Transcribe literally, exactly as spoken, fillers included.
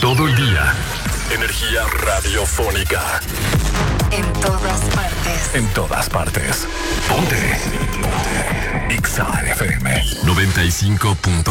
Todo el día. Energía radiofónica. En todas partes. En todas partes. Ponte. Ponte. X A F M noventa y cinco punto